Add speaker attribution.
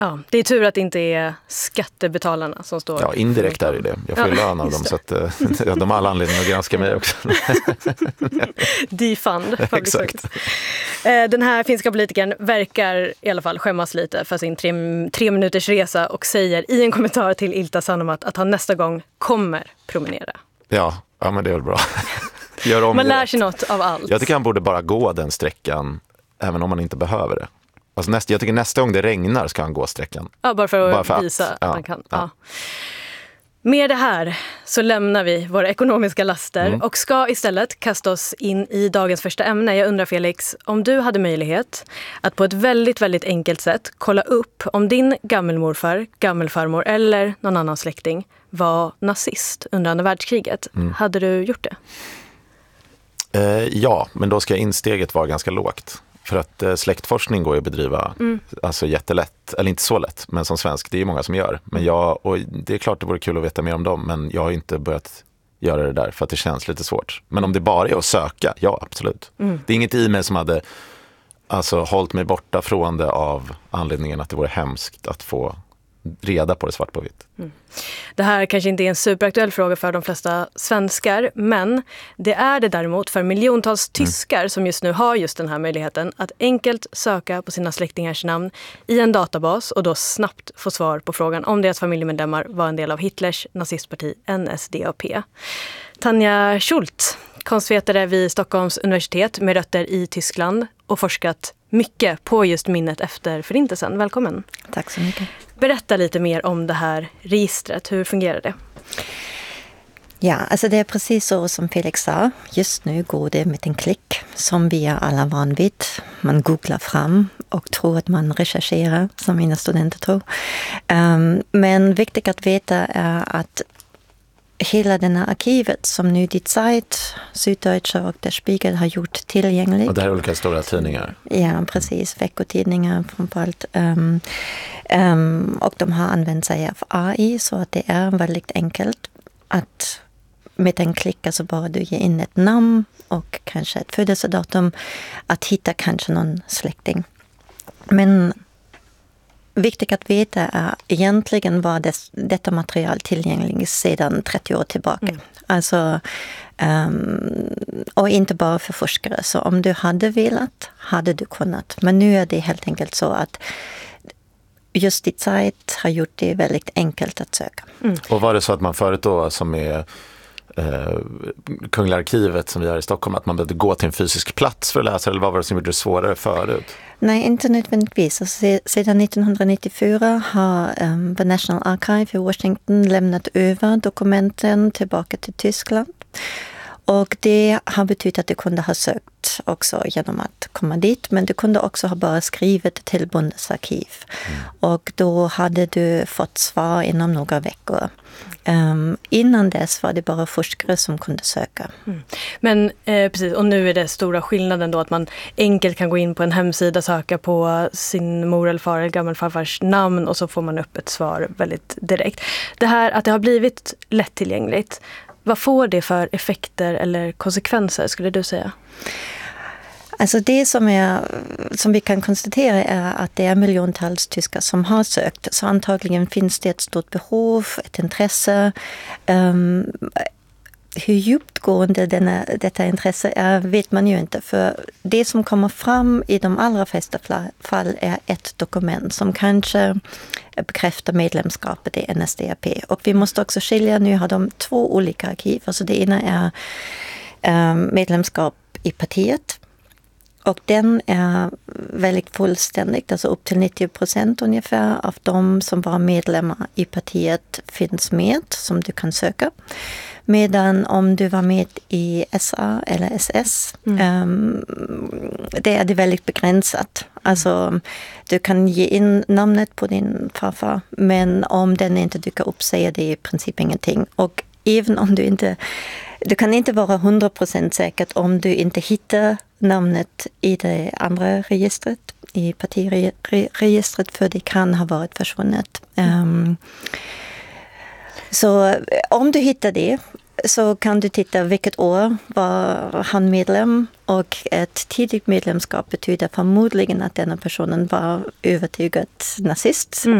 Speaker 1: Ja, det är tur att det inte är skattebetalarna som står.
Speaker 2: Ja, indirekt är det. Jag får ju lön av dem så att de har alla anledning att granska mig också.
Speaker 1: Defund.
Speaker 2: Exakt.
Speaker 1: Den här finska politikern verkar i alla fall skämmas lite för sin 3 minuters resa och säger i en kommentar till Ilta Sanomat att han nästa gång kommer promenera.
Speaker 2: Ja men det är väl bra.
Speaker 1: Man lär sig något av allt.
Speaker 2: Jag tycker han borde bara gå den sträckan även om man inte behöver det. Alltså jag tycker nästa gång det regnar ska han gå sträckan.
Speaker 1: Ja, bara för att visa att han kan. Ja. Med det här så lämnar vi våra ekonomiska laster och ska istället kasta oss in i dagens första ämne. Jag undrar Felix, om du hade möjlighet att på ett väldigt, väldigt enkelt sätt kolla upp om din gammelmorfar, gammelfarmor eller någon annan släkting var nazist under andra världskriget. Hade du gjort det?
Speaker 2: Ja, men då ska insteget vara ganska lågt. För att släktforskning går ju att bedriva alltså jättelätt, eller inte så lätt, men som svensk, det är ju många som gör. Men och det är klart det vore kul att veta mer om dem, men jag har inte börjat göra det där för att det känns lite svårt. Men om det bara är att söka, ja absolut. Det är inget i mig som hade hållit mig borta från det av anledningen att det vore hemskt att få reda på det svart på vitt.
Speaker 1: Det här kanske inte är en superaktuell fråga för de flesta svenskar, men det är det däremot för miljontals tyskar som just nu har just den här möjligheten att enkelt söka på sina släktingars namn i en databas och då snabbt få svar på frågan om deras familjemedlemmar var en del av Hitlers nazistparti NSDAP. Tanja Schult, konstvetare vid Stockholms universitet med rötter i Tyskland och forskat mycket på just minnet efter förintelsen. Välkommen.
Speaker 3: Tack så mycket.
Speaker 1: Berätta lite mer om det här registret. Hur fungerar det?
Speaker 3: Ja, alltså det är precis så som Felix sa. Just nu går det med en klick som vi är alla van vid. Man googlar fram och tror att man rechercherar, som mina studenter tror. Men viktigt att veta är att hela den här arkivet som nu Die Zeit, Süddeutsche och Der Spiegel har gjort tillgängligt.
Speaker 2: Och det här är olika stora tidningar.
Speaker 3: Ja, precis. Veckotidningar framförallt. Och de har använt sig av AI så att det är väldigt enkelt att med en klick alltså bara du ger in ett namn och kanske ett födelsedatum att hitta kanske någon släkting. Men viktigt att veta är egentligen var detta material tillgängligt sedan 30 år tillbaka. Alltså, och inte bara för forskare. Så om du hade velat, hade du kunnat. Men nu är det helt enkelt så att just Die Zeit har gjort det väldigt enkelt att söka.
Speaker 2: Och var det så att man förut då, som är Kungliga arkivet som vi har i Stockholm, att man behövde gå till en fysisk plats för att läsa, eller vad var det som gjorde det svårare förut?
Speaker 3: Nej, inte nödvändigtvis. Sedan 1994 har The National Archive i Washington lämnat över dokumenten tillbaka till Tyskland. Och det har betytt att du kunde ha sökt också genom att komma dit, men du kunde också ha bara skrivit till Bundesarkiv. Och då hade du fått svar inom några veckor. Innan dess var det bara forskare som kunde söka.
Speaker 1: Men precis, och nu är det stora skillnaden då att man enkelt kan gå in på en hemsida, söka på sin mor eller far eller gammelfarfars namn och så får man upp ett svar väldigt direkt. Det här att det har blivit lättillgängligt, vad får det för effekter eller konsekvenser skulle du säga?
Speaker 3: Alltså det som vi kan konstatera är att det är miljontals tyskar som har sökt. Så antagligen finns det ett stort behov, ett intresse. Hur djupgående detta intresse är vet man ju inte. För det som kommer fram i de allra flesta fall är ett dokument som kanske bekräftar medlemskapet i NSDAP. Och vi måste också skilja, nu har de 2 olika arkiv. Alltså det ena är medlemskap i partiet. Och den är väldigt fullständigt, alltså upp till 90% ungefär av de som var medlemmar i partiet finns med som du kan söka. Medan om du var med i SA eller SS, det är det väldigt begränsat. Alltså du kan ge in namnet på din farfar, men om den inte dyker upp säger det i princip ingenting. Och även om du kan inte vara 100% säkert om du inte hittar namnet i det andra registret, i partiregistret, för det kan ha varit försvunnet. Så om du hittar det, så kan du titta vilket år var han medlem, och ett tidigt medlemskap betyder förmodligen att denna personen var övertygad nazist.